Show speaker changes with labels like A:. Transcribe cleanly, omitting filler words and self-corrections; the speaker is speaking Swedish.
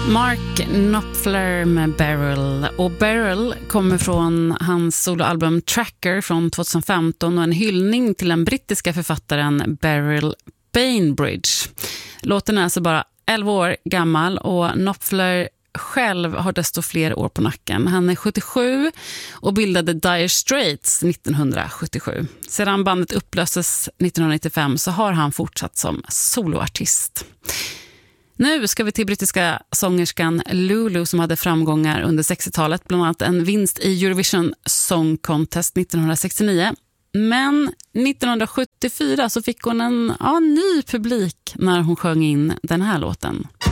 A: Mark Knopfler med Beryl. Och Beryl kommer från hans soloalbum Tracker från 2015 och en hyllning till den brittiska författaren Beryl Bainbridge. Låten är alltså bara 11 år gammal och Knopfler själv har desto fler år på nacken. Han är 77 och bildade Dire Straits 1977. Sedan bandet upplöstes 1995 så har han fortsatt som soloartist. Nu ska vi till brittiska sångerskan Lulu som hade framgångar under 60-talet, bland annat en vinst i Eurovision Song Contest 1969. Men 1974 så fick hon en ny publik när hon sjöng in den här låten.